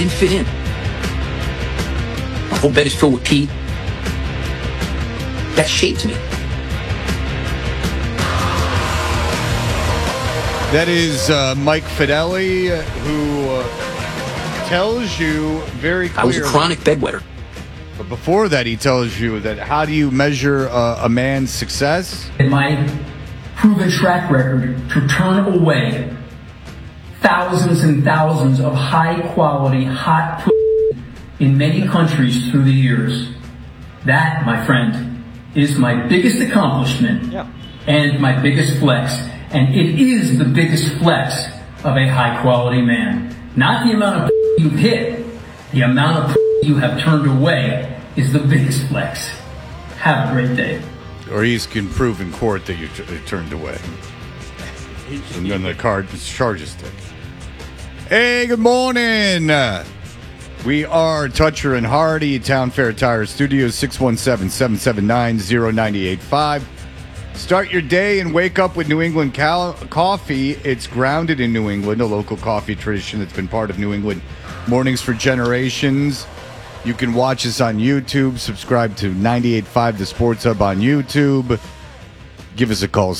didn't fit in. My whole bed is filled with pee. That shaped me. That is Mike Fedeli, who tells you very clearly. I was a chronic bedwetter. But before that, he tells you that how do you measure a man's success? In my proven track record to turn away thousands and thousands of high-quality, hot in many countries through the years. That, my friend, is my biggest accomplishment and my biggest flex. And it is the biggest flex of a high-quality man. Not the amount of you've hit. The amount of you have turned away is the biggest flex. Have a great day. Or he can prove in court that you turned away. And then the charges stick. Hey, good morning. We are Toucher and Hardy, Town Fair Tire Studios, 617-779-0985. Start your day and wake up with New England coffee. It's grounded in New England, a local coffee tradition that's been part of New England mornings for generations. You can watch us on YouTube. Subscribe to 98.5 The Sports Hub on YouTube. Give us a call,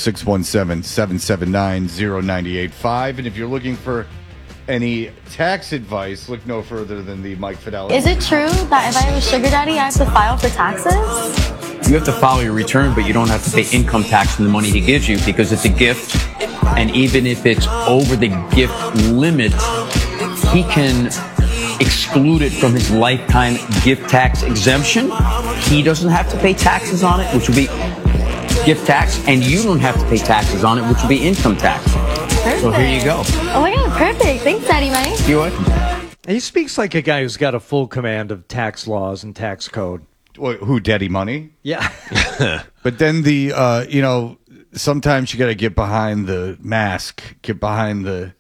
617-779-0985. And if you're looking for any tax advice, look no further than the Mike Fedeli. Is it true that if I have a sugar daddy, I have to file for taxes? You have to file your return, but you don't have to pay income tax on the money he gives you because it's a gift. And even if it's over the gift limit, he can exclude it from his lifetime gift tax exemption. He doesn't have to pay taxes on it, which will be gift tax, and you don't have to pay taxes on it, which will be income tax. Perfect. So here you go. Oh my God, perfect. Thanks, Daddy Mike. You're welcome. He speaks like a guy who's got a full command of tax laws and tax code. Who, Daddy Money? Yeah. But then sometimes you got to get behind the mask, get behind the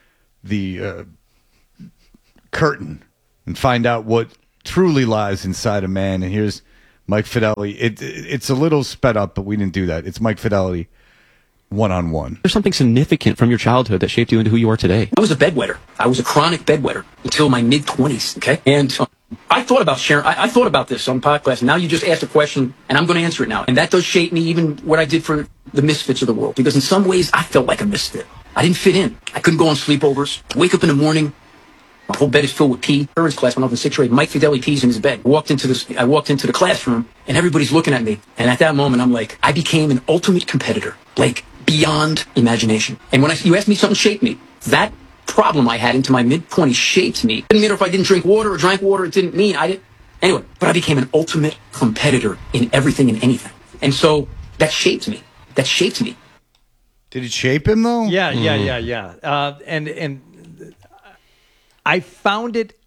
curtain, and find out what truly lies inside a man. And here's Mike Fedeli. It's a little sped up, but we didn't do that. It's Mike Fedeli, one-on-one. There's something significant from your childhood that shaped you into who you are today. I was a bedwetter. I was a chronic bedwetter until my mid-20s, okay? And I thought about sharing. I thought about this on podcast. Now you just asked a question, and I'm going to answer it now. And that does shape me, even what I did for the misfits of the world. Because in some ways, I felt like a misfit. I didn't fit in. I couldn't go on sleepovers. Wake up in the morning. My whole bed is filled with pee. Parents class when I was in 6th grade. Mike Fedeli pees in his bed. I walked into the classroom, and everybody's looking at me. And at that moment, I'm like, I became an ultimate competitor, like beyond imagination. And when you asked me something shaped me, that problem I had into my mid-20s shaped me. It didn't matter if I didn't drink water or drank water. It didn't mean I didn't. Anyway, but I became an ultimate competitor in everything and anything. And so that shaped me. That shaped me. Did it shape him, though? Yeah. And I found it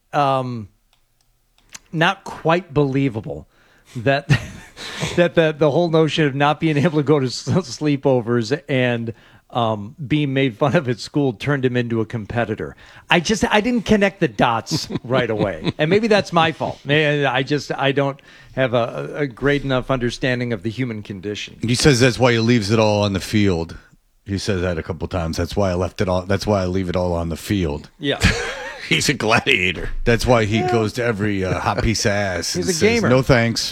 not quite believable that the whole notion of not being able to go to sleepovers and being made fun of at school turned him into a competitor. I didn't connect the dots right away, and maybe that's my fault. I don't have a great enough understanding of the human condition. He says that's why he leaves it all on the field. He says that a couple times. That's why I left it all. That's why I leave it all on the field. Yeah. He's a gladiator. That's why he goes to every hot piece of ass. He's and a gamer. Says, no thanks.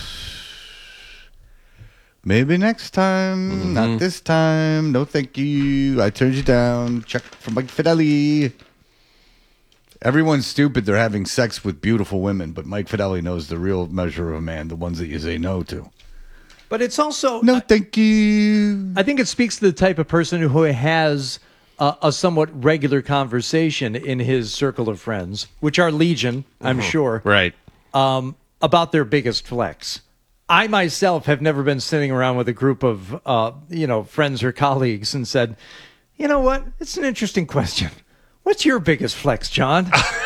Maybe next time. Not this time. No thank you. I turned you down. Check for Mike Fedeli. Everyone's stupid. They're having sex with beautiful women, but Mike Fedeli knows the real measure of a man, the ones that you say no to. But it's also... No thank you. I think it speaks to the type of person who has... a somewhat regular conversation in his circle of friends, which are legion, I'm sure. Right. About their biggest flex. I myself have never been sitting around with a group of, friends or colleagues and said, you know what? It's an interesting question. What's your biggest flex, John?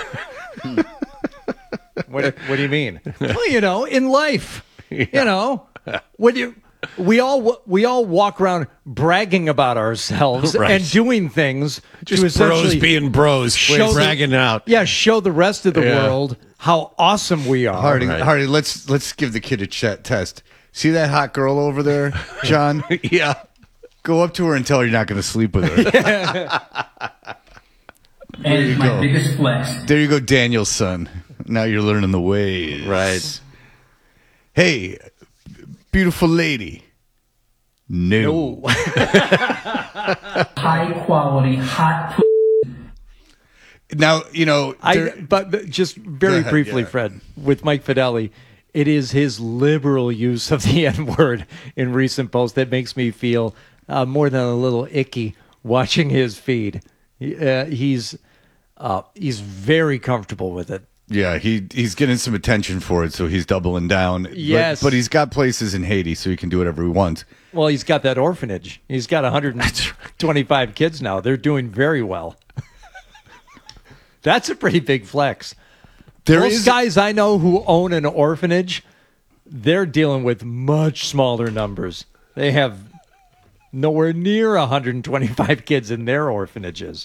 What do you mean? Well, in life, we all walk around bragging about ourselves and doing things just to essentially bros being bros, bragging out. Yeah, show the rest of the world how awesome we are. Hardy, let's give the kid a test. See that hot girl over there, John? Yeah. Go up to her and tell her you're not going to sleep with her. And my biggest flex. There you go, Daniel's son. Now you're learning the ways. Right. Hey, beautiful lady. No. High quality, hot Now, but just very ahead, briefly, yeah. Fred, with Mike Fideli, it is his liberal use of the N-word in recent posts that makes me feel more than a little icky watching his feed. He's very comfortable with it. Yeah, he's getting some attention for it, so he's doubling down. Yes. But he's got places in Haiti, so he can do whatever he wants. Well, he's got that orphanage. He's got 125 kids now. They're doing very well. That's a pretty big flex. Most guys I know who own an orphanage, they're dealing with much smaller numbers. They have nowhere near 125 kids in their orphanages.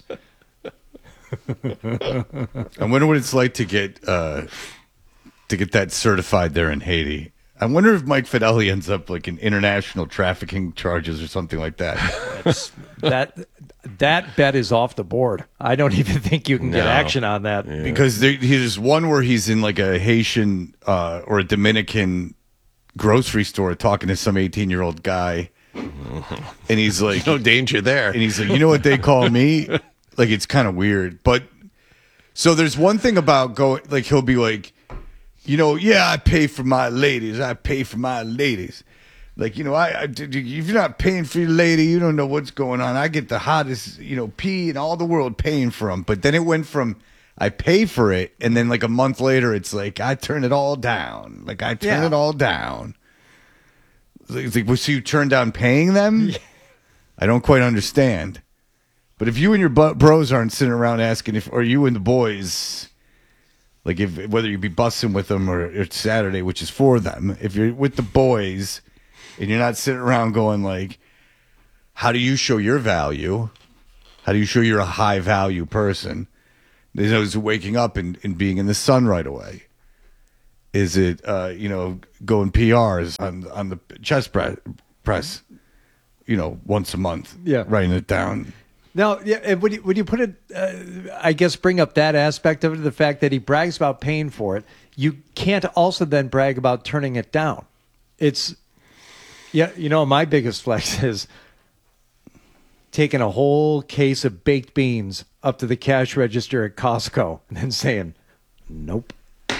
I wonder what it's like to get that certified there in Haiti. I wonder if Mike Fideli ends up like in international trafficking charges or something like that. That bet is off the board. I don't even think you can get action on that. Yeah. Because there's one where he's in like a Haitian or a Dominican grocery store talking to some 18-year-old guy. And he's like... No danger there. And he's like, you know what they call me? Like, it's kind of weird. But, so there's one thing about going... Like, he'll be like, I pay for my ladies. I pay for my ladies. Like, if you're not paying for your lady, you don't know what's going on. I get the hottest, pee in all the world paying for them. But then it went from, I pay for it, and then like a month later, it's like, I turn it all down. Like, I turn it all down. It's like, so you turn down paying them? Yeah. I don't quite understand. But if you and your bros aren't sitting around asking or you and the boys, like whether you be bussing with them or it's Saturday, which is for them, if you're with the boys... And you're not sitting around going like, how do you show your value? How do you show you're a high value person? Is it waking up and being in the sun right away? Is it, going PRs on the chest press, once a month? Yeah. Writing it down. Now, yeah, would you put it, I guess, bring up that aspect of it, the fact that he brags about paying for it. You can't also then brag about turning it down. It's... Yeah, my biggest flex is taking a whole case of baked beans up to the cash register at Costco and then saying, nope.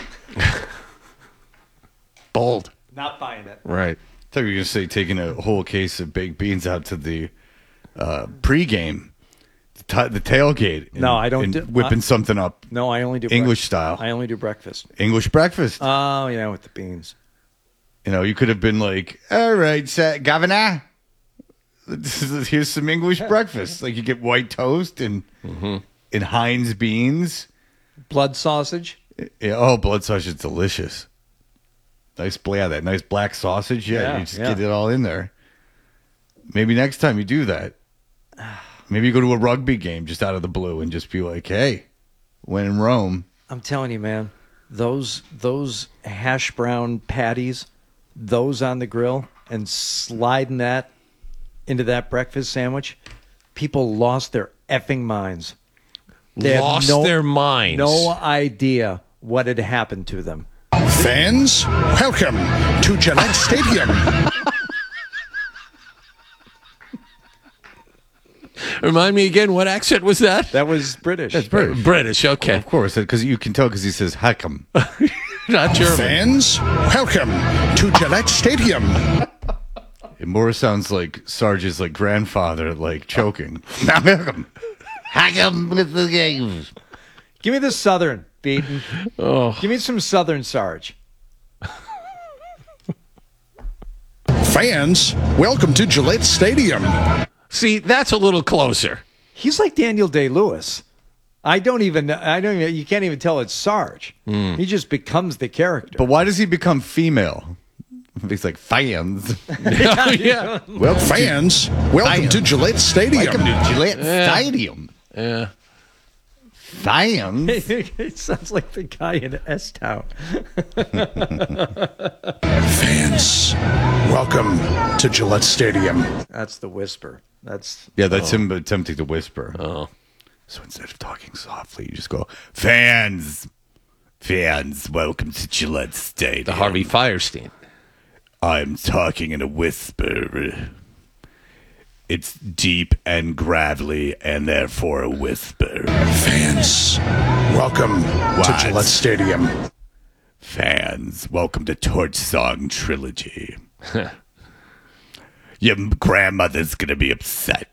Bold. Not buying it. Right. I thought you were going to say taking a whole case of baked beans out to the pregame, the tailgate. No, I don't. Whipping something up. No, I only do English style. I only do breakfast. English breakfast. Oh, yeah, with the beans. You could have been like, all right, Governor, here's some English breakfast. Like you get white toast and Heinz beans. Blood sausage. Yeah, blood sausage is delicious. That nice black sausage. Yeah, you just get it all in there. Maybe next time you do that. Maybe you go to a rugby game just out of the blue and just be like, hey, when in Rome. I'm telling you, man, those hash brown patties, those on the grill and sliding that into that breakfast sandwich, people lost their effing minds. They lost their minds. No idea what had happened to them. Fans, welcome to Gillette Stadium. Remind me again, what accent was that? That was British. That's British. British, okay. Of course, because you can tell because he says Hackham. Not German. Fans, welcome to Gillette Stadium. It more sounds like Sarge's like grandfather, like choking. Now Hackham with the games. Give me the Southern, Beaton. Oh. Give me some Southern Sarge. Fans, welcome to Gillette Stadium. See, that's a little closer. He's like Daniel Day-Lewis. I don't even, you can't even tell it's Sarge. He just becomes the character. But why does he become female? He's like, fans. Yeah. Well, fans, welcome to Gillette Stadium. Welcome to Gillette Stadium. Yeah. Fans. It sounds like the guy in S-Town. Fans, welcome to Gillette Stadium. That's the whisper. That's him attempting to whisper. Oh. So instead of talking softly, you just go, fans, welcome to Gillette Stadium. The Harvey Firestein. I'm talking in a whisper. It's deep and gravelly, and therefore a whisper. Fans, welcome to What? Gillette Stadium. Fans, welcome to Torch Song Trilogy. Your grandmother's gonna be upset.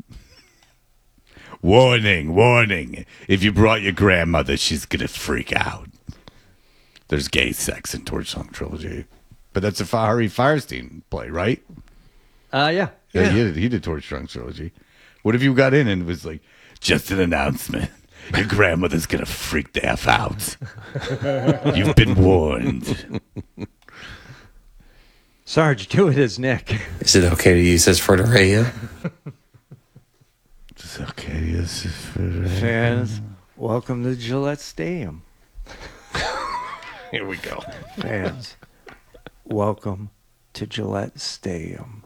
Warning. If you brought your grandmother, she's gonna freak out. There's gay sex in Torch Song Trilogy. But that's a Harvey Firestein play, right? Yeah. Yeah, he did Torch Song Trilogy. What if you got in and it was like, just an announcement. Your grandmother's gonna freak the F out. You've been warned. Sarge, do it as Nick. Is it okay to use this for the radio? It's okay, yes. Fans, welcome to Gillette Stadium. Here we go. Fans, welcome to Gillette Stadium.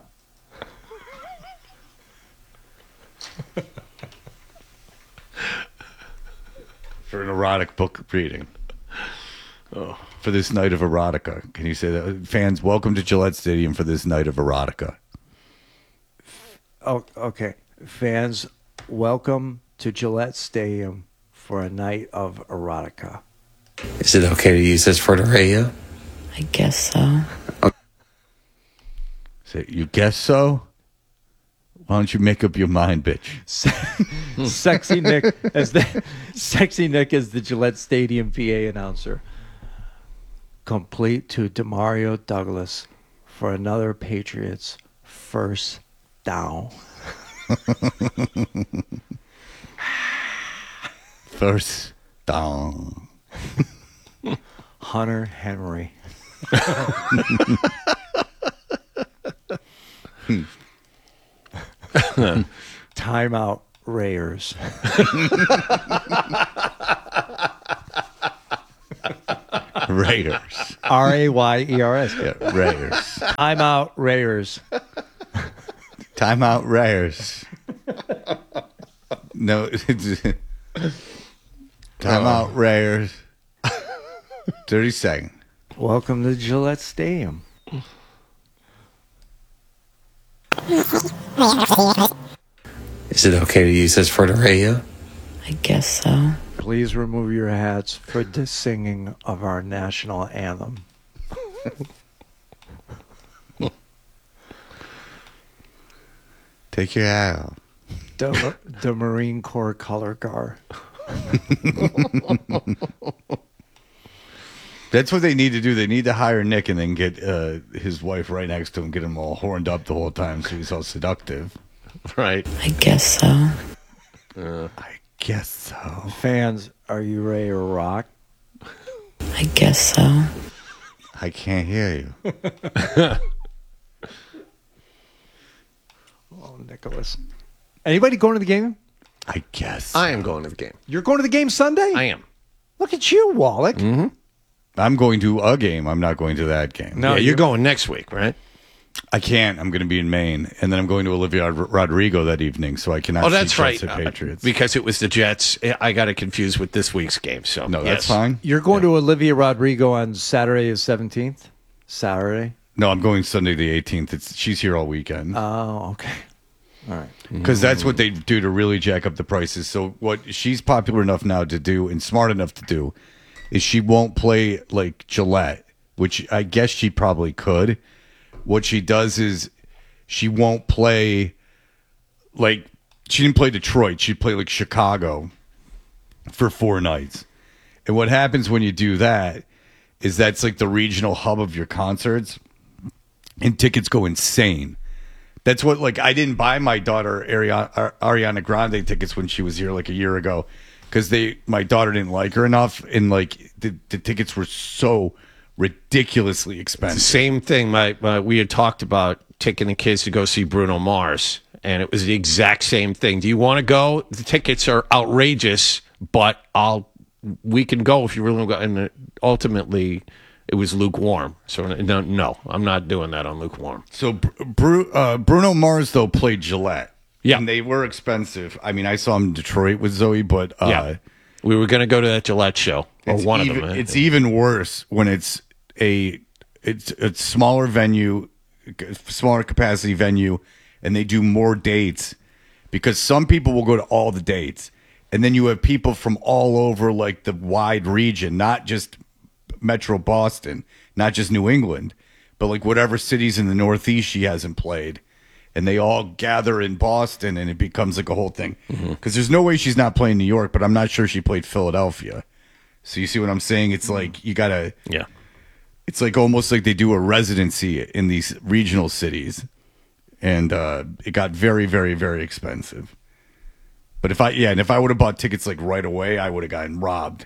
For an erotic book reading. Oh. For this night of erotica. Can you say that? Fans, welcome to Gillette Stadium for this night of erotica. Oh, okay. Fans, welcome to Gillette Stadium for a night of erotica. Is it okay to use this for the radio? I guess so. Say, you guess so? Why don't you make up your mind, bitch? Sexy Nick as the Gillette Stadium PA announcer. Complete to Demario Douglas for another Patriots first down. First down. Hunter Henry. Timeout Raiders. Raiders. Rayers. Yeah, Raiders. Timeout Raiders. Timeout Raiders. No, it's timeout Raiders. 30 seconds. Welcome to Gillette Stadium. Is it okay to use this for the radio? I guess so. Please remove your hats for the singing of our national anthem. Take your hat off. The Marine Corps color guard. That's what they need to do. They need to hire Nick and then get his wife right next to him, get him all horned up the whole time so he's all seductive. Right. I guess so. I guess so. Fans, are you ready to rock? I guess so. I can't hear you. Oh, Nicholas. Anybody going to the game? I guess. I am going to the game. You're going to the game Sunday? I am. Look at you, Wallach. Mm-hmm. I'm going to a game. I'm not going to that game. No, you're going next week, right? I can't. I'm going to be in Maine, and then I'm going to Olivia Rodrigo that evening, so I cannot. Oh, that's see right. Jets and Patriots. Because it was the Jets. I got it confused with this week's game. So No, that's yes. fine. You're going to Olivia Rodrigo on Saturday the 17th? Saturday? No, I'm going Sunday the 18th. She's here all weekend. Oh, okay. All right. Because that's what they do to really jack up the prices. So what she's popular enough now to do and smart enough to do is she won't play like Gillette, which I guess she probably could. What she does is she won't play like she didn't play Detroit. She'd play like Chicago for 4 nights. And what happens when you do that is that's like the regional hub of your concerts and tickets go insane. That's what, like, I didn't buy my daughter Ariana Grande tickets when she was here like a year ago because my daughter didn't like her enough, and like the tickets were so ridiculously expensive. Same thing. We had talked about taking the kids to go see Bruno Mars, and it was the exact same thing. Do you want to go? The tickets are outrageous, but we can go if you really want to go. And ultimately, it was lukewarm. So no, I'm not doing that on lukewarm. So Bruno Mars though played Gillette. Yeah. And they were expensive. I mean, I saw them in Detroit with Zoe, but we were going to go to that Gillette show, or one of them. It's even worse when it's a smaller venue, smaller capacity venue, and they do more dates, because some people will go to all the dates, and then you have people from all over, like the wide region, not just Metro Boston, not just New England, but like whatever cities in the Northeast she hasn't played. And they all gather in Boston, and it becomes like a whole thing. Because there's no way she's not playing New York, but I'm not sure she played Philadelphia. So you see what I'm saying? It's like you got to... Yeah. It's like almost like they do a residency in these regional cities. And it got very, very, very expensive. But if I would have bought tickets like right away, I would have gotten robbed.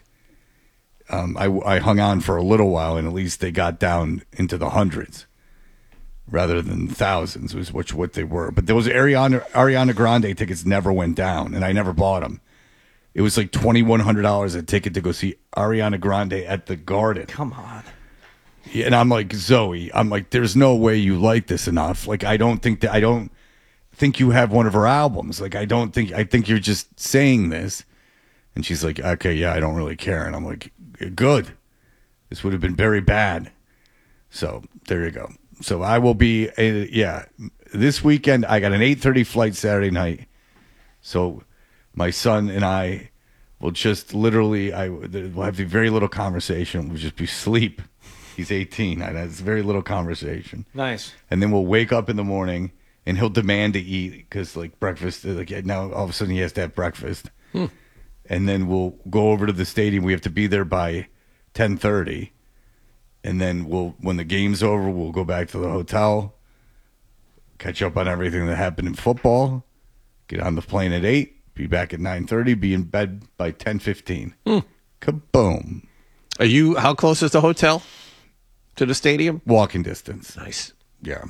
I hung on for a little while, and at least they got down into the hundreds rather than thousands, was what they were. But those Ariana Grande tickets never went down, and I never bought them. It was like $2,100 a ticket to go see Ariana Grande at the Garden. Come on. Yeah, and I'm like, Zoe, there's no way you like this enough. Like, I don't think you have one of her albums. Like, I think you're just saying this. And she's like, okay, yeah, I don't really care. And I'm like, good. This would have been very bad. So there you go. So I will be, this weekend, I got an 8:30 flight Saturday night. So my son and I will just literally, we'll have very little conversation. We'll just be sleep. He's 18. And that's very little conversation. Nice. And then we'll wake up in the morning, and he'll demand to eat, because like breakfast, like now all of a sudden he has to have breakfast. And then we'll go over to the stadium. We have to be there by 10:30. And then when the game's over, we'll go back to the hotel, catch up on everything that happened in football, get on the plane at 8, be back at 9:30, be in bed by 10:15. Kaboom. How close is the hotel to the stadium? Walking distance. Nice. Yeah.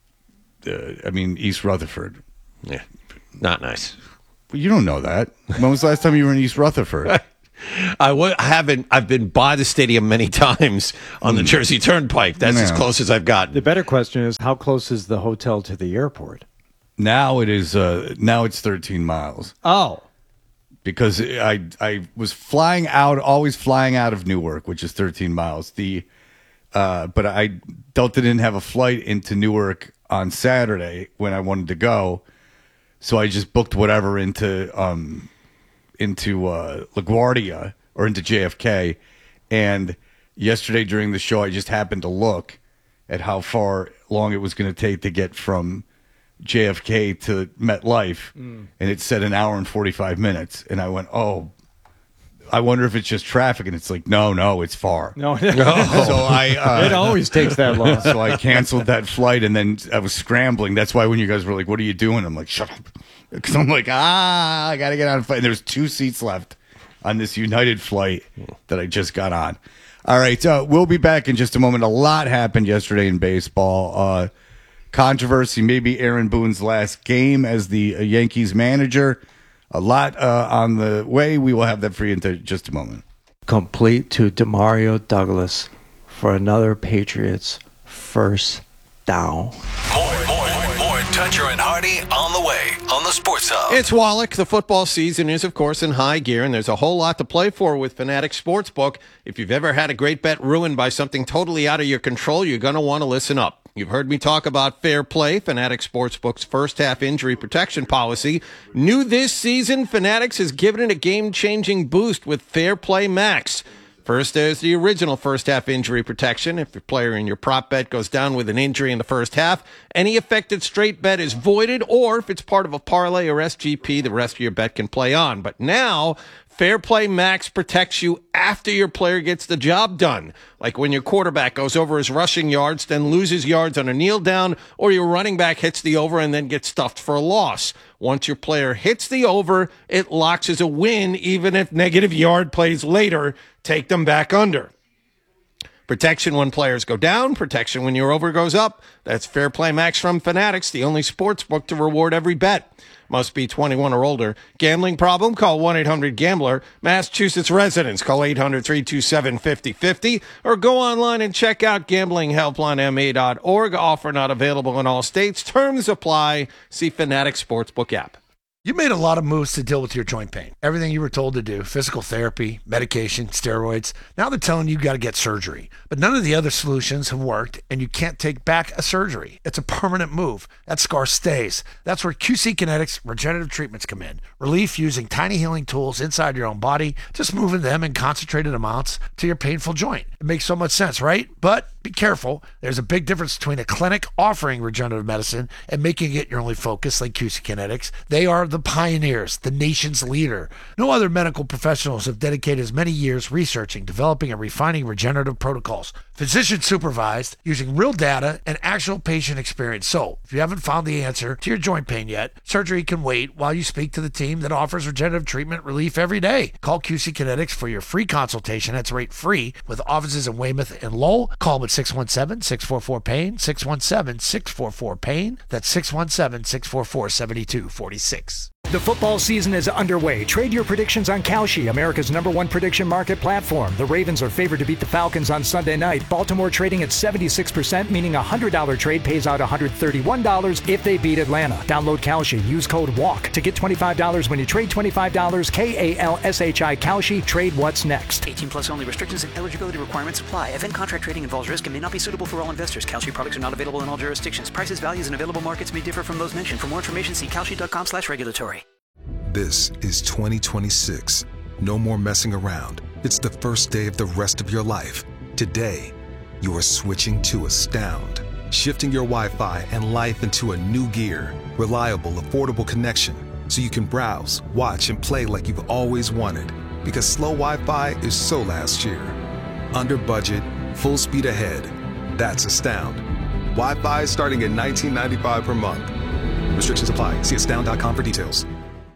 East Rutherford. Yeah. Not nice. Well, you don't know that. When was the last time you were in East Rutherford? I've been by the stadium many times on the Jersey Turnpike. That's as close as I've gotten. The better question is, how close is the hotel to the airport? Now it's 13 miles. Oh. Because I was always flying out of Newark, which is 13 miles. But Delta didn't have a flight into Newark on Saturday when I wanted to go. So I just booked whatever into LaGuardia or into JFK. And yesterday during the show, I just happened to look at how long it was going to take to get from JFK to MetLife. And it said an hour and 45 minutes. And I went, oh, I wonder if it's just traffic. And it's like, no, it's far. No. So it always takes that long. So I canceled that flight, and then I was scrambling. That's why when you guys were like, what are you doing? I'm like, shut up. Because I'm like, I got to get on a flight. And there's 2 seats left on this United flight that I just got on. All right, we'll be back in just a moment. A lot happened yesterday in baseball. Controversy, maybe Aaron Boone's last game as the Yankees manager. A lot on the way. We will have that for you in just a moment. Complete to Demario Douglas for another Patriots first down. More Toucher and Hardy on the way on the Sports Hub. It's Wallach. The football season is, of course, in high gear, and there's a whole lot to play for with Fanatics Sportsbook. If you've ever had a great bet ruined by something totally out of your control, you're going to want to listen up. You've heard me talk about Fair Play, Fanatics Sportsbook's first-half injury protection policy. New this season, Fanatics has given it a game-changing boost with Fair Play Max. First, there's the original first-half injury protection. If your player in your prop bet goes down with an injury in the first half, any affected straight bet is voided, or if it's part of a parlay or SGP, the rest of your bet can play on. But now, Fair Play Max protects you after your player gets the job done. Like when your quarterback goes over his rushing yards, then loses yards on a kneel down, or your running back hits the over and then gets stuffed for a loss. Once your player hits the over, it locks as a win, even if negative yard plays later take them back under. Protection when players go down, protection when your over goes up. That's Fair Play Max from Fanatics, the only sports book to reward every bet. Must be 21 or older. Gambling problem? Call 1-800-GAMBLER. Massachusetts residents, call 800-327-5050 or go online and check out gamblinghelplinema.org. Offer not available in all states. Terms apply. See Fanatics Sportsbook app. You made a lot of moves to deal with your joint pain. Everything you were told to do, physical therapy, medication, steroids. Now they're telling you got to get surgery. But none of the other solutions have worked, and you can't take back a surgery. It's a permanent move. That scar stays. That's where QC Kinetics regenerative treatments come in. Relief using tiny healing tools inside your own body, just moving them in concentrated amounts to your painful joint. It makes so much sense, right? But be careful. There's a big difference between a clinic offering regenerative medicine and making it your only focus like QC Kinetics. They are the pioneers, the nation's leader. No other medical professionals have dedicated as many years researching, developing, and refining regenerative protocols. Physician supervised, using real data and actual patient experience. So, if you haven't found the answer to your joint pain yet, surgery can wait while you speak to the team that offers regenerative treatment relief every day. Call QC Kinetics for your free consultation. That's rate free with offices in Weymouth and Lowell. Call them at 617-644-PAIN, 617-644-PAIN. That's 617-644-7246. The football season is underway. Trade your predictions on Kalshi, America's #1 prediction market platform. The Ravens are favored to beat the Falcons on Sunday night. Baltimore trading at 76%, meaning a $100 trade pays out $131 if they beat Atlanta. Download Kalshi. Use code WALK to get $25 when you trade $25. KALSHI Kalshi. Trade what's next. 18 plus only. Restrictions and eligibility requirements apply. Event contract trading involves risk and may not be suitable for all investors. Kalshi products are not available in all jurisdictions. Prices, values, and available markets may differ from those mentioned. For more information, see kalshi.com/regulatory. This is 2026. No more messing around. It's the first day of the rest of your life. Today, you are switching to Astound. Shifting your Wi-Fi and life into a new gear. Reliable, affordable connection. So you can browse, watch, and play like you've always wanted. Because slow Wi-Fi is so last year. Under budget, full speed ahead. That's Astound. Wi-Fi starting at $19.95 per month. Restrictions apply. See astound.com for details.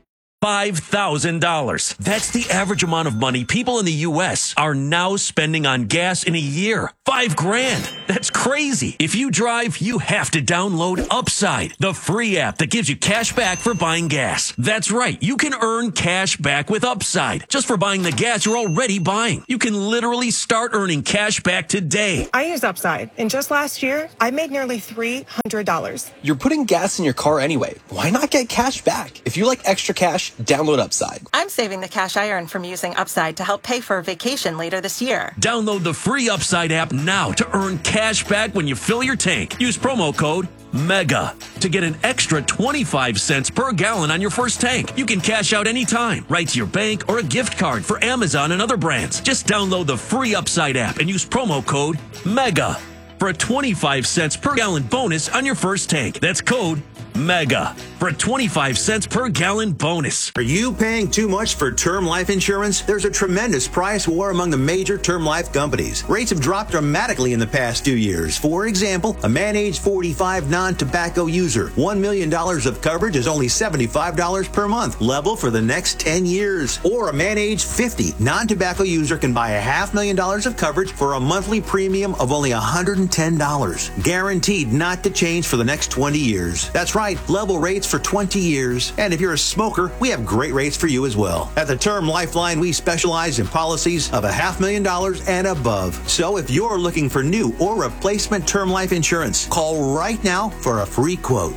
$5,000. That's the average amount of money people in the U.S. are now spending on gas in a year. $5,000. That's crazy. If you drive, you have to download Upside, the free app that gives you cash back for buying gas. That's right. You can earn cash back with Upside just for buying the gas you're already buying. You can literally start earning cash back today. I use Upside, and just last year, I made nearly $300. You're putting gas in your car anyway. Why not get cash back? If you like extra cash, download Upside. I'm saving the cash I earn from using Upside to help pay for a vacation later this year. Download the free Upside app now to earn cash back when you fill your tank. Use promo code MEGA to get an extra 25 cents per gallon on your first tank. You can cash out anytime, right to your bank or a gift card for Amazon and other brands. Just download the free Upside app and use promo code MEGA for a 25 cents per gallon bonus on your first tank. That's code MEGA for a 25 cents per gallon bonus. Are you paying too much for term life insurance? There's a tremendous price war among the major term life companies. Rates have dropped dramatically in the past 2 years. For example, a man age 45 non-tobacco user, $1 million of coverage is only $75 per month, level for the next 10 years. Or a man age 50 non-tobacco user can buy $500,000 of coverage for a monthly premium of only $110, guaranteed not to change for the next 20 years. That's right, level rates for 20 years. And if you're a smoker, we have great rates for you as well. At the Term Lifeline, we specialize in policies of $500,000 and above. So if you're looking for new or replacement term life insurance, call right now for a free quote.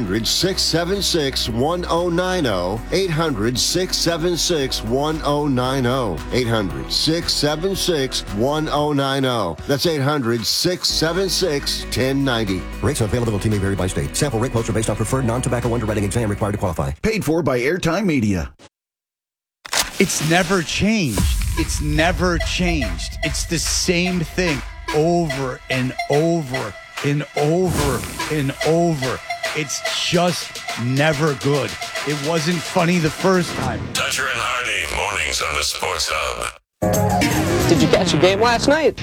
800-676-1090. 800-676-1090. 800-676-1090. That's 800-676-1090. Rates availability may vary by state. Sample rate quotes are based on preferred non-tobacco underwriting exam required to qualify. Paid for by Airtime Media. It's never changed. It's never changed. It's the same thing over and over and over and over. It's just never good. It wasn't funny the first time. Toucher and Hardy, mornings on the Sports Hub. Did you catch a game last night?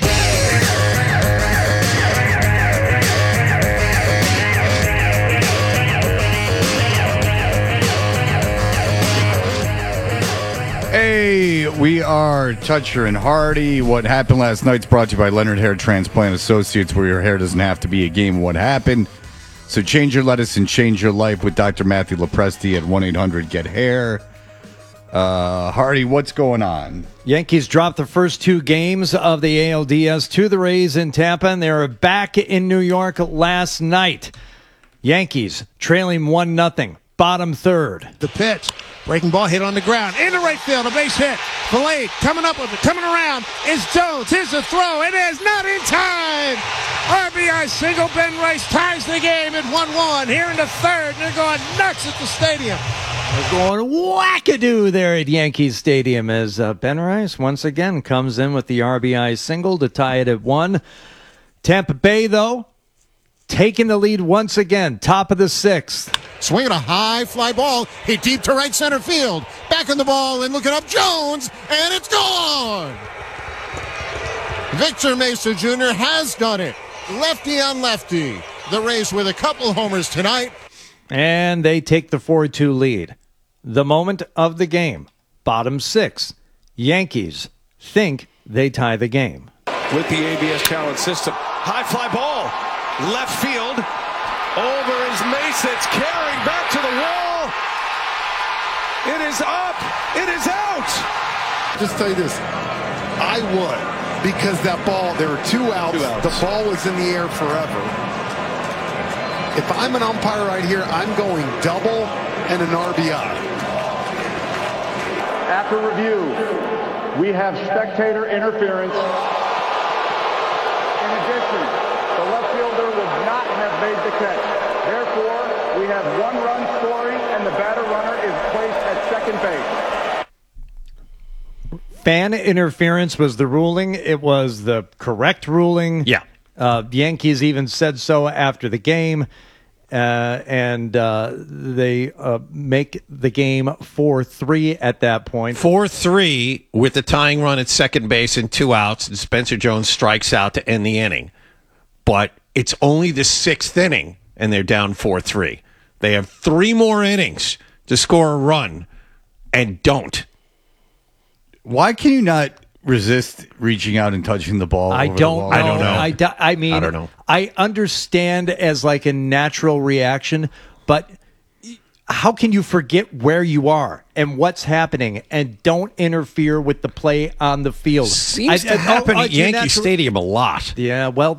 Hey, we are Toucher and Hardy. What happened last night's brought to you by Leonard Hair Transplant Associates, where your hair doesn't have to be a game of what happened. So change your lettuce and change your life with Dr. Matthew Lopresti at 1-800-GET-HAIR. Hardy, what's going on? Yankees dropped the first two games of the ALDS to the Rays in Tampa, and they were back in New York last night. Yankees trailing 1-0, bottom third. The pitch. Breaking ball hit on the ground. Into right field. A base hit. Fillet coming up with it. Coming around is Jones. Here's the throw. It is not in time. RBI single. Ben Rice ties the game at 1-1 here in the third. They're going nuts at the stadium. They're going wackadoo there at Yankee Stadium as Ben Rice once again comes in with the RBI single to tie it at 1. Tampa Bay, though, taking the lead once again, top of the 6th. Swinging a high fly ball, hit deep to right center field. Back on the ball and looking up Jones, and it's gone. Victor Mesa Jr. has done it. Lefty on lefty. The Rays with a couple homers tonight. And they take the 4-2 lead. The moment of the game, bottom 6. Yankees think they tie the game. With the ABS talent system. High fly ball. Left field. Over is Mesa. It's carrying back to the wall. It is up. It is out. Just tell you this. I would. Because that ball, there were two outs. The ball was in the air forever. If I'm an umpire right here, I'm going double and an RBI. After review, we have spectator interference. In addition, the left fielder would not have made the catch. Therefore, we have 1 run scoring, and the batter runner is placed at second base. Fan interference was the ruling. It was the correct ruling. Yeah. The Yankees even said so after the game. And they make the game 4-3 at that point. 4-3 with the tying run at second base and 2 outs. And Spencer Jones strikes out to end the inning. But it's only the 6th inning, and they're down 4-3. They have 3 more innings to score a run, and don't. Why can you not resist reaching out and touching the ball? I don't know. I don't know. I mean, I don't know. I understand as like a natural reaction, but how can you forget where you are and what's happening and don't interfere with the play on the field? Seems to happen at Yankee Stadium a lot. Yeah, well...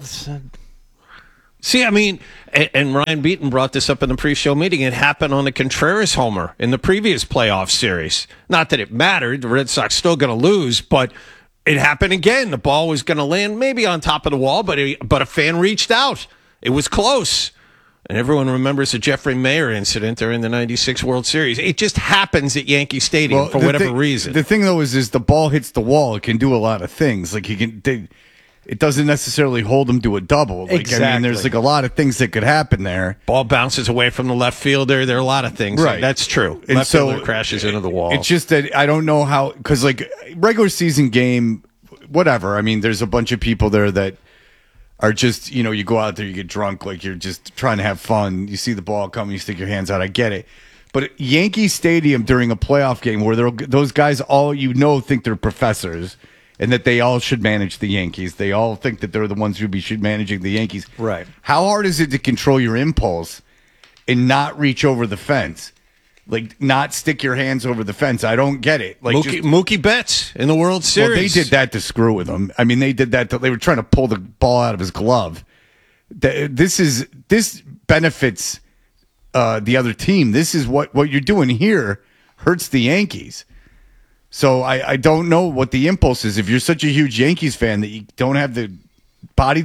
See, I mean, and Ryan Beaton brought this up in the pre-show meeting. It happened on the Contreras homer in the previous playoff series. Not that it mattered. The Red Sox still going to lose, but it happened again. The ball was going to land maybe on top of the wall, but a fan reached out. It was close. And everyone remembers the Jeffrey Mayer incident during the 96 World Series. It just happens at Yankee Stadium for whatever reason. The thing, though, is the ball hits the wall. It can do a lot of things. Like, it doesn't necessarily hold them to a double. Like, exactly. I mean, there's like a lot of things that could happen there. Ball bounces away from the left fielder. There are a lot of things. Right. That's true. And left fielder crashes into the wall. It's just that I don't know how, because like regular season game, whatever. I mean, there's a bunch of people there that are just, you go out there, you get drunk, like you're just trying to have fun. You see the ball come, you stick your hands out. I get it. But at Yankee Stadium during a playoff game where those guys all think they're professors and that they all should manage the Yankees. They all think that they're the ones who should managing the Yankees. Right. How hard is it to control your impulse and not reach over the fence? Like, not stick your hands over the fence. I don't get it. Like Mookie Betts in the World Series. Well, they did that to screw with him. I mean, they did that. They were trying to pull the ball out of his glove. This benefits the other team. This is what you're doing here hurts the Yankees. So I don't know what the impulse is. If you're such a huge Yankees fan that you don't have the body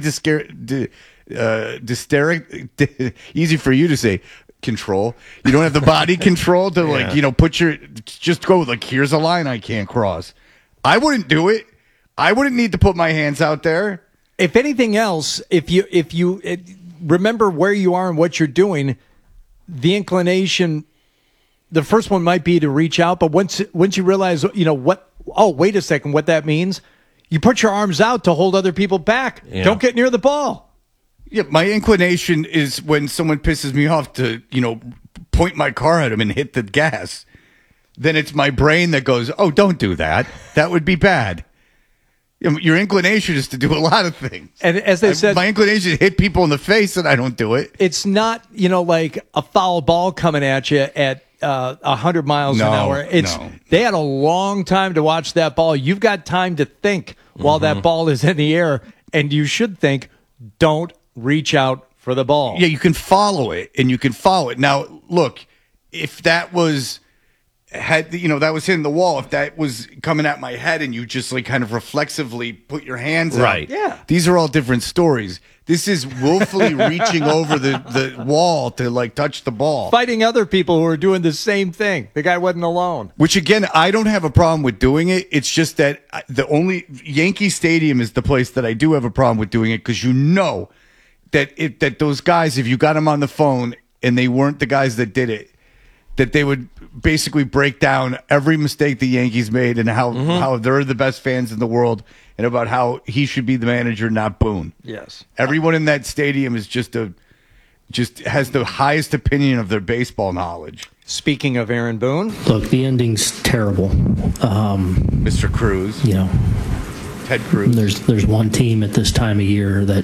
easy for you to say, control. You don't have the body control to just go like, here's a line I can't cross. I wouldn't do it. I wouldn't need to put my hands out there. If anything else, if you remember where you are and what you're doing, the inclination, the first one might be to reach out, but once you realize, wait a second, what that means, you put your arms out to hold other people back. Yeah. Don't get near the ball. Yeah, my inclination is when someone pisses me off to, point my car at him and hit the gas. then it's my brain that goes, oh, don't do that. That would be bad. Your inclination is to do a lot of things. And as they said, my inclination is to hit people in the face, and I don't do it. It's not, like a foul ball coming at you at 100 miles an hour. They had a long time to watch that ball. You've got time to think while that ball is in the air, and you should think, don't reach out for the ball. Yeah, you can follow it, and you can follow it. Now, look, if that was that was hitting the wall, if that was coming at my head and you just like kind of reflexively put your hands out. Right. Yeah. These are all different stories. This is willfully reaching over the wall to like touch the ball. Fighting other people who are doing the same thing. The guy wasn't alone. Which again, I don't have a problem with doing it. It's just that the only Yankee Stadium is the place that I do have a problem with doing it, because that those guys, if you got them on the phone and they weren't the guys that did it, that they would basically break down every mistake the Yankees made and how they're the best fans in the world, and about how he should be the manager, not Boone. Yes. Everyone in that stadium is just has the highest opinion of their baseball knowledge. Speaking of Aaron Boone. Look, the ending's terrible. Mr. Cruz. Ted Cruz. There's one team at this time of year that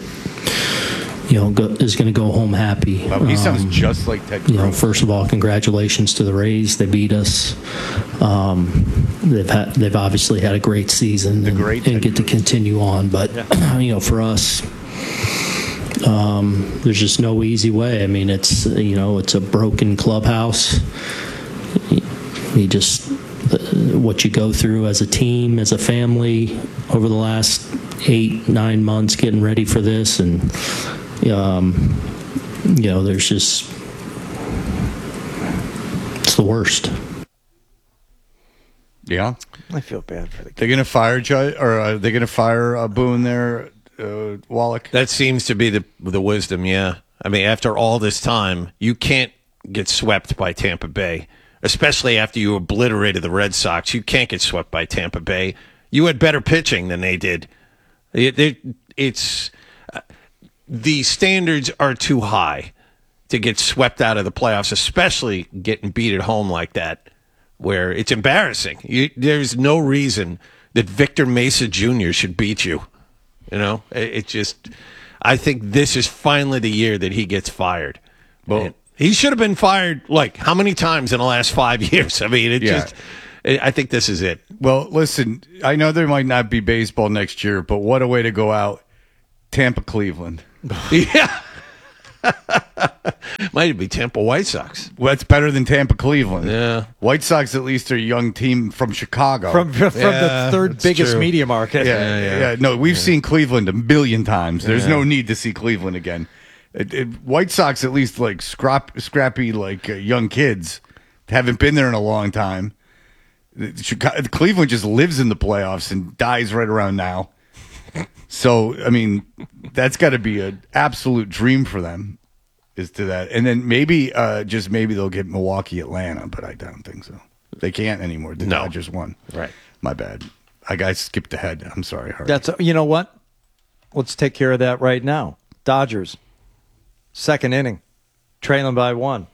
is going to go home happy. Oh, he sounds just like Ted Cruz. First of all, congratulations to the Rays. They beat us. They've obviously had a great season and get to continue on. But for us, there's just no easy way. I mean, it's a broken clubhouse. You just what you go through as a team, as a family, over the last 8-9 months getting ready for this, and there's just, it's the worst. Yeah, I feel bad for the kid. They're going to fire Judge, or are they going to fire Boone there, Wallach? That seems to be the wisdom. Yeah, I mean, after all this time, you can't get swept by Tampa Bay, especially after you obliterated the Red Sox. You can't get swept by Tampa Bay. You had better pitching than they did. It's the standards are too high to get swept out of the playoffs, especially getting beat at home like that, where it's embarrassing. There's no reason that Victor Mesa Jr. should beat you. It just, I think this is finally the year that he gets fired. Well, he should have been fired, like, how many times in the last 5 years? I mean, I think this is it. Well, listen, I know there might not be baseball next year, but what a way to go out. Tampa, Cleveland. Yeah. Might be Tampa White Sox. Well, that's better than Tampa, Cleveland. Yeah. White Sox at least are a young team from Chicago. From the third biggest media market. Yeah. No, we've seen Cleveland a million times. There's no need to see Cleveland again. White Sox at least like scrappy like young kids. Haven't been there in a long time. Cleveland just lives in the playoffs and dies right around now. So, I mean, that's got to be an absolute dream for them, is to that. And then maybe they'll get Milwaukee, Atlanta, but I don't think so. They can't anymore. The Dodgers won. Right. My bad. I skipped ahead. I'm sorry, Harvey. You know what? Let's take care of that right now. Dodgers, second inning, trailing by 1.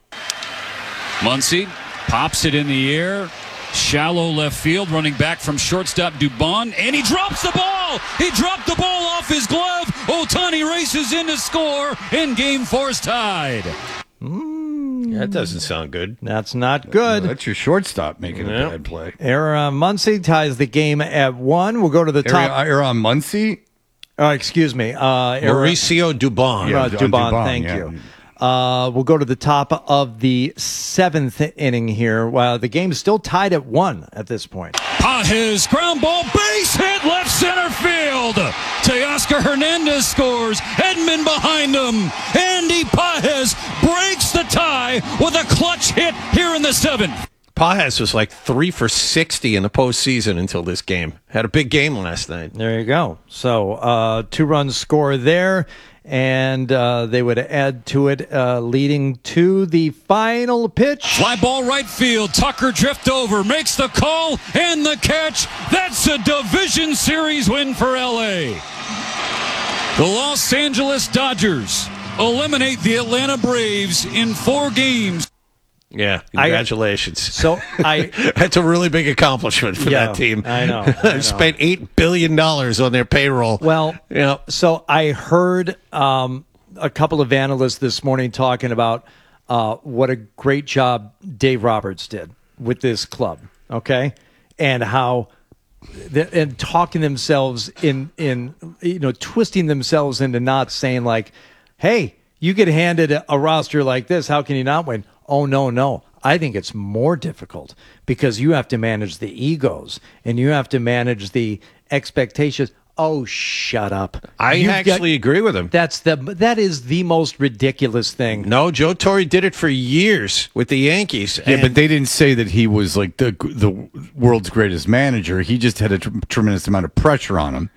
Muncy pops it in the air. Shallow left field, running back from shortstop Dubon, and he drops the ball. He dropped the ball off his glove. Ohtani races in to score, and Game 4's tied. That doesn't sound good. That's not good. No, that's your shortstop making a bad play. Aaron Muncy ties the game at 1. We'll go to the top. Aaron Muncy? Excuse me. Mauricio Dubon. Dubon, thank you. We'll go to the top of the 7th inning here. While the game is still tied at 1 at this point. Pages, ground ball, base hit, left center field. Teoscar Hernandez scores. Edman behind him. Andy Pages breaks the tie with a clutch hit here in the 7th. Pages was like 3 for 60 in the postseason until this game. Had a big game last night. There you go. So 2-run score there. And they would add to it, leading to the final pitch. Fly ball right field. Tucker drift over, makes the call and the catch. That's a division series win for LA. The Los Angeles Dodgers eliminate the Atlanta Braves in 4 games. Yeah, congratulations. That's a really big accomplishment for that team. I know. Spent $8 billion on their payroll. Well, so I heard a couple of analysts this morning talking about what a great job Dave Roberts did with this club, okay? And how and talking themselves in twisting themselves into knots, saying like, hey, you get handed a roster like this, how can you not win? Oh, no. I think it's more difficult because you have to manage the egos and you have to manage the expectations. Oh, shut up. I actually agree with him. That is the most ridiculous thing. No, Joe Torre did it for years with the Yankees. Yeah, but they didn't say that he was like the world's greatest manager. He just had a tremendous amount of pressure on him.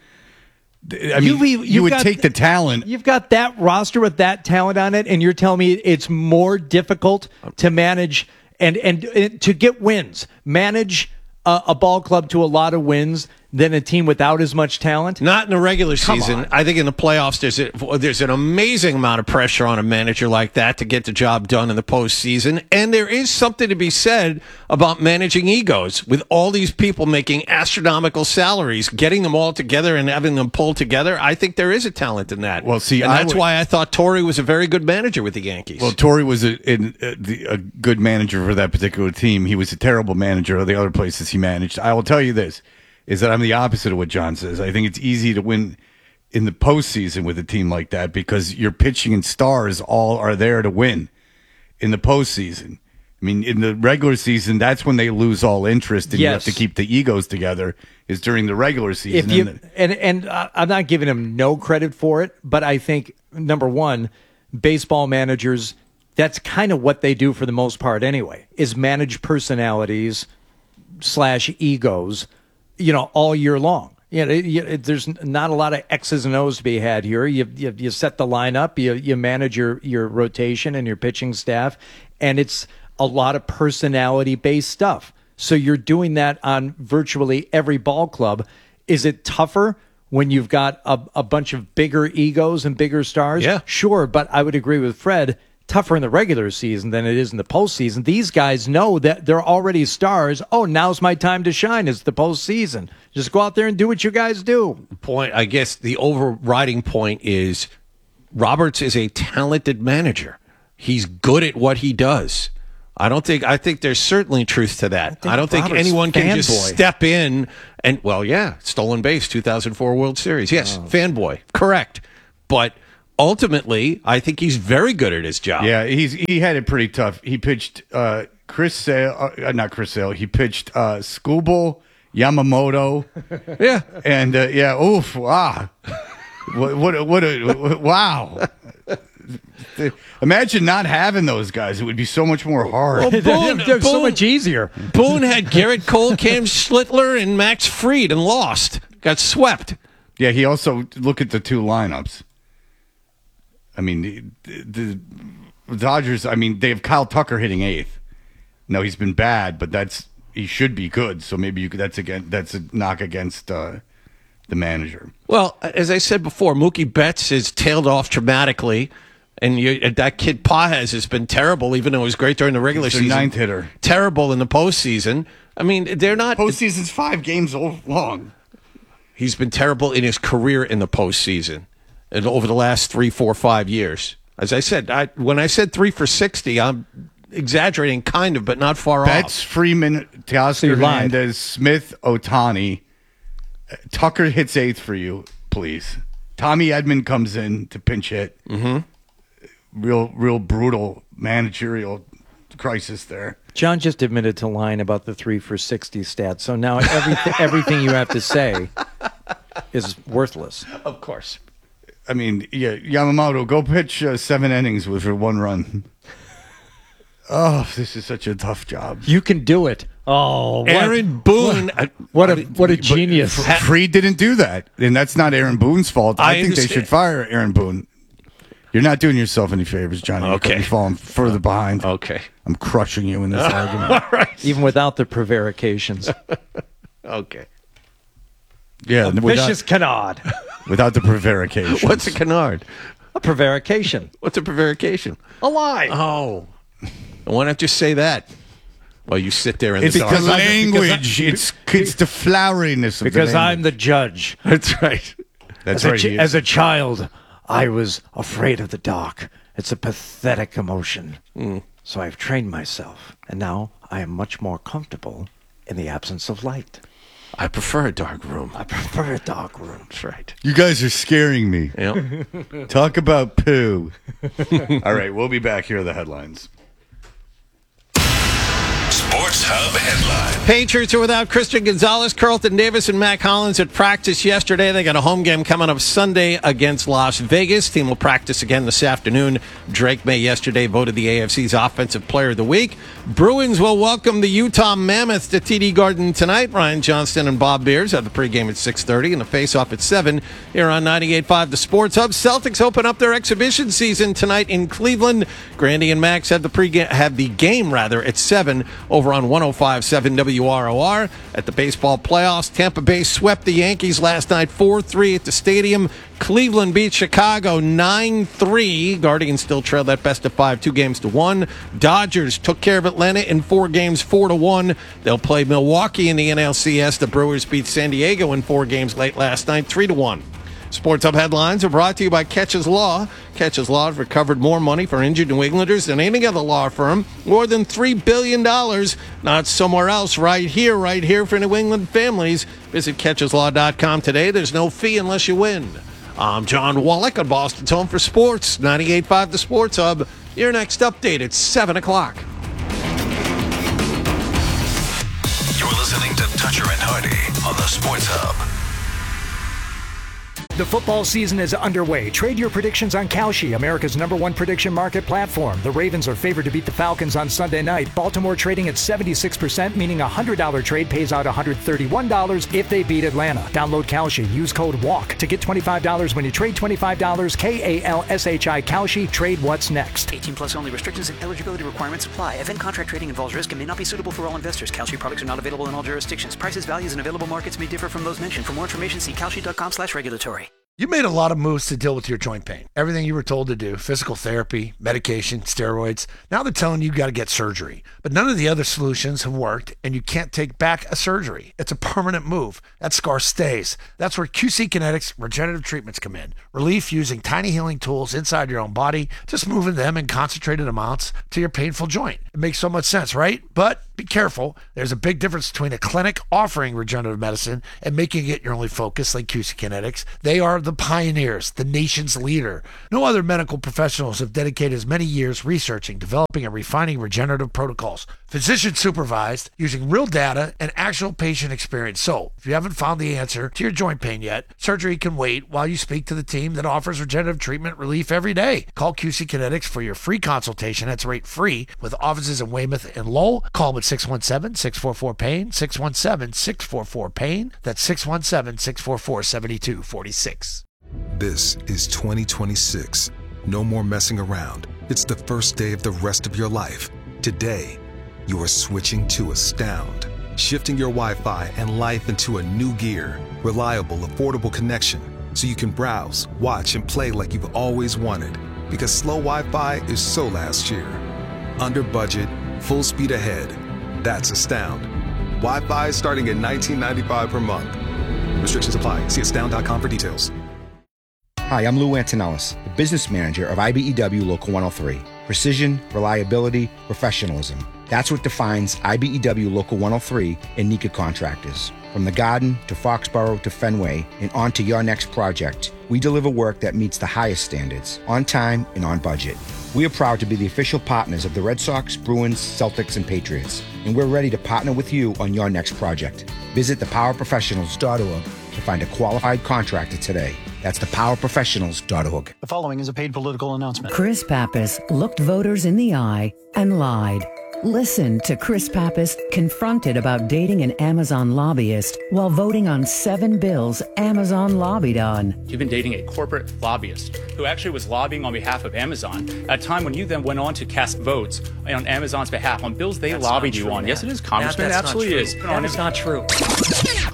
I mean, you would take the talent. You've got that roster with that talent on it, and you're telling me it's more difficult to manage and to get wins, manage a ball club to a lot of wins than a team without as much talent? Not in the regular season. I think in the playoffs, there's an amazing amount of pressure on a manager like that to get the job done in the postseason. And there is something to be said about managing egos with all these people making astronomical salaries, getting them all together and having them pulled together. I think there is a talent in that. Well, see, and that's why I thought Torre was a very good manager with the Yankees. Well, Torre was a good manager for that particular team. He was a terrible manager of the other places he managed. I will tell you this, is that I'm the opposite of what John says. I think it's easy to win in the postseason with a team like that because your pitching and stars all are there to win in the postseason. I mean, in the regular season, that's when they lose all interest and you have to keep the egos together, is during the regular season. And I'm not giving him no credit for it, but I think, number one, baseball managers, that's kind of what they do for the most part anyway, is manage personalities / egos, all year long. There's not a lot of X's and O's to be had here. You set the lineup, you manage your rotation and your pitching staff, and it's a lot of personality-based stuff. So you're doing that on virtually every ball club. Is it tougher when you've got a bunch of bigger egos and bigger stars? Yeah. Sure, but I would agree with Fred, tougher in the regular season than it is in the postseason. These guys know that they're already stars. Oh, now's my time to shine. It's the postseason. Just go out there and do what you guys do. I guess the overriding point is Roberts is a talented manager. He's good at what he does. I think there's certainly truth to that. I don't think anyone can just step in and, stolen base, 2004 World Series. Yes, fanboy. Correct. But ultimately, I think he's very good at his job. Yeah, he had it pretty tough. He pitched Chris Sale. He pitched Skubal, Yamamoto. Yeah, and wow. Imagine not having those guys. It would be so much more hard. Well, Boone, so much easier. Boone had Garrett Cole, Cam Schlittler, and Max Fried and lost. Got swept. Yeah, he also, look at the two lineups. I mean, the Dodgers, they have Kyle Tucker hitting 8th. No, he's been bad, but he should be good. So maybe that's a knock against the manager. Well, as I said before, Mookie Betts has tailed off dramatically, and that kid Pages has been terrible, even though he was great during the regular season. Ninth hitter. Terrible in the postseason. They're not. Postseason's 5 games long. He's been terrible in his career in the postseason. And over the last 3, 4, 5 years. As I said, when I said 3 for 60, I'm exaggerating kind of, but not far off. Betts, Freeman, Teoscar Hernandez, Smith, Ohtani. Tucker hits 8th for you, please. Tommy Edman comes in to pinch hit. Mm-hmm. Real brutal managerial crisis there. John just admitted to lying about the 3 for 60 stats. So now everything you have to say is worthless. Of course. Yamamoto, go pitch 7 innings with 1 run. Oh, this is such a tough job. You can do it. Oh, Aaron Boone. What a genius. Fried didn't do that, and that's not Aaron Boone's fault. I think they should fire Aaron Boone. You're not doing yourself any favors, Johnny. Okay. You're falling further behind. Okay. I'm crushing you in this argument. All right. Even without the prevarications. Okay. Yeah. Vicious canard. Without the prevarication. What's a canard? A prevarication. What's a prevarication? A lie. Oh. Why not just say that? Well, you sit there and It's the language. It's the floweriness of because the I'm the judge. That's right. That's As a child, I was afraid of the dark. It's a pathetic emotion. So I've trained myself, and now I am much more comfortable in the absence of light. I prefer a dark room. That's right. You guys are scaring me. Yep. Talk about poo. All right, we'll be back. Here are the headlines. Sports Hub headline. Patriots are without Christian Gonzalez, Carlton Davis, and Mac Hollins at practice yesterday. They got a home game coming up Sunday against Las Vegas. Team will practice again this afternoon. Drake May yesterday voted the AFC's Offensive Player of the Week. Bruins will welcome the Utah Mammoth to TD Garden tonight. Ryan Johnston and Bob Beers have the pregame at 6:30 and the face-off at 7 here on 98.5 The Sports Hub. Celtics open up their exhibition season tonight in Cleveland. Grandy and Max have the game at 7 over on 105.7 WROR. At the baseball playoffs, Tampa Bay swept the Yankees last night 4-3 at the stadium. Cleveland beat Chicago 9-3. Guardians still trail that best of 5, 2-1. Dodgers took care of Atlanta in 4 games, 4-1. They'll play Milwaukee in the NLCS. The Brewers beat San Diego in 4 games late last night, 3-1. Sports Hub headlines are brought to you by Catches Law. Catches Law has recovered more money for injured New Englanders than any other law firm. More than $3 billion. Not somewhere else, right here for New England families. Visit catcheslaw.com today. There's no fee unless you win. I'm John Wallach on Boston's Home for Sports, 98.5 The Sports Hub. Your next update at 7 o'clock. You're listening to Toucher and Hardy on the Sports Hub. The football season is underway. Trade your predictions on Kalshi, America's #1 prediction market platform. The Ravens are favored to beat the Falcons on Sunday night. Baltimore trading at 76%, meaning a $100 trade pays out $131 if they beat Atlanta. Download Kalshi. Use code WALK to get $25 when you trade $25. KALSHI Kalshi. Trade what's next. 18 plus only. Restrictions and eligibility requirements apply. Event contract trading involves risk and may not be suitable for all investors. Kalshi products are not available in all jurisdictions. Prices, values, and available markets may differ from those mentioned. For more information, see kalshi.com/regulatory. You made a lot of moves to deal with your joint pain. Everything you were told to do, physical therapy, medication, steroids. Now they're telling you got to get surgery. But none of the other solutions have worked, and you can't take back a surgery. It's a permanent move. That scar stays. That's where QC Kinetics regenerative treatments come in. Relief using tiny healing tools inside your own body, just moving them in concentrated amounts to your painful joint. It makes so much sense, right? But be careful. There's a big difference between a clinic offering regenerative medicine and making it your only focus like QC Kinetics. They are the pioneers, the nation's leader. No other medical professionals have dedicated as many years researching, developing, and refining regenerative protocols. Physician supervised, using real data and actual patient experience. So, if you haven't found the answer to your joint pain yet, surgery can wait while you speak to the team that offers regenerative treatment relief every day. Call QC Kinetics for your free consultation. That's rate free with offices in Weymouth and Lowell. Call them at 617-644-PAIN, 617-644-PAIN. That's 617-644-7246. This is 2026. No more messing around. It's the first day of the rest of your life. Today, you are switching to Astound. Shifting your Wi-Fi and life into a new gear. Reliable, affordable connection. So you can browse, watch, and play like you've always wanted. Because slow Wi-Fi is so last year. Under budget, full speed ahead. That's Astound. Wi-Fi starting at $19.95 per month. Restrictions apply. See astound.com for details. Hi, I'm Lou Antonellis, the business manager of IBEW Local 103. Precision, reliability, professionalism. That's what defines IBEW Local 103 and Nika Contractors. From the Garden to Foxborough to Fenway and on to your next project, we deliver work that meets the highest standards, on time and on budget. We are proud to be the official partners of the Red Sox, Bruins, Celtics, and Patriots, and we're ready to partner with you on your next project. Visit thepowerprofessionals.org to find a qualified contractor today. That's thepowerprofessionals.org. The following is a paid political announcement. Chris Pappas looked voters in the eye and lied. Listen to Chris Pappas confronted about dating an Amazon lobbyist while voting on 7 bills Amazon lobbied on. You've been dating a corporate lobbyist who actually was lobbying on behalf of Amazon at a time when you then went on to cast votes on Amazon's behalf on bills they lobbied you on. Yes, it is, Congressman. It absolutely is. That is not true.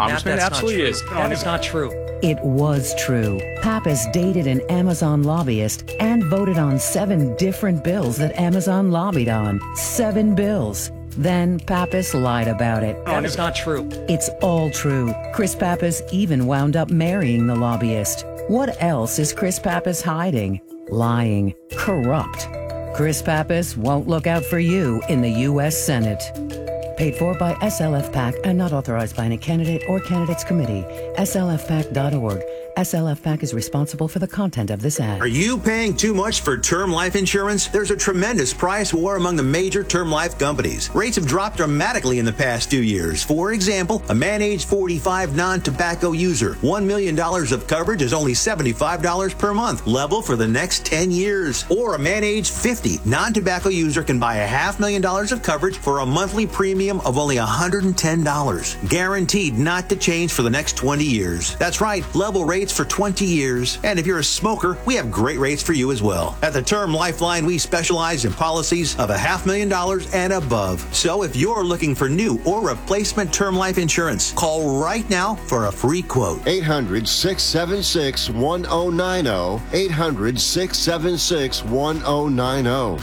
Congressman, it absolutely is. That is not true. It was true. Pappas dated an Amazon lobbyist and voted on 7 different bills that Amazon lobbied on. 7 bills. Then Pappas lied about it. That is not true. It's all true. Chris Pappas even wound up marrying the lobbyist. What else is Chris Pappas hiding? Lying. Corrupt. Chris Pappas won't look out for you in the U.S. Senate. Paid for by SLF PAC and not authorized by any candidate or candidates committee. SLFPAC.org. SLF PAC is responsible for the content of this ad. Are you paying too much for term life insurance? There's a tremendous price war among the major term life companies. Rates have dropped dramatically in the past 2 years. For example, a man age 45 non-tobacco user, $1 million of coverage is only $75 per month, level for the next 10 years. Or a man age 50 non-tobacco user can buy $500,000 of coverage for a monthly premium of only $110, guaranteed not to change for the next 20 years. That's right, level rates for 20 years. And if you're a smoker, we have great rates for you as well. At the Term Lifeline, we specialize in policies of $500,000 and above. So if you're looking for new or replacement term life insurance, call right now for a free quote. 800-676-1090. 800-676-1090.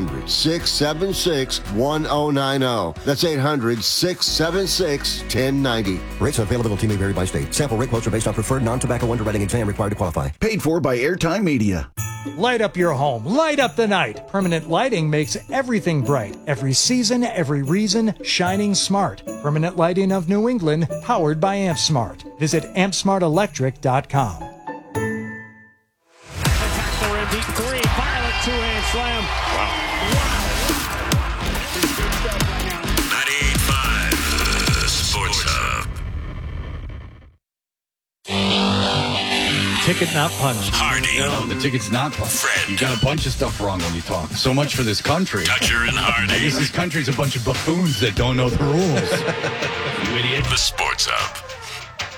800-676-1090. That's 800-676-1090. Rates and availability may vary by state. Sample rate quotes are based on preferred non-tobacco underwriting exam required to qualify. Paid for by Airtime Media. Light up your home. Light up the night. Permanent lighting makes everything bright. Every season, every reason, shining smart. Permanent Lighting of New England, powered by AmpSmart. Visit ampsmartelectric.com. For a deep three. Violent two-hand slam. Wow. 98.5 Sports Hub. Ticket not punched. Hardy. No, the ticket's not punched. Fred. You got a bunch of stuff wrong when you talk. So much for this country. Dutcher and Hardy. I guess this country's a bunch of buffoons that don't know the rules. You idiot. The Sports Hub.